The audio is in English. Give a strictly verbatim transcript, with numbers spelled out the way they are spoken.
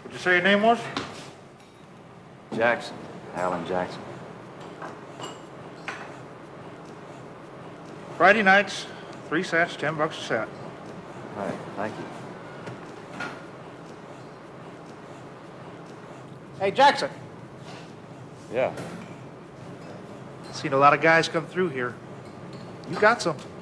What'd you say your name was? Jackson. Alan Jackson. Friday nights, three sets, ten bucks a set. All right, thank you. Hey, Jackson. Yeah. Seen a lot of guys come through here. You got something.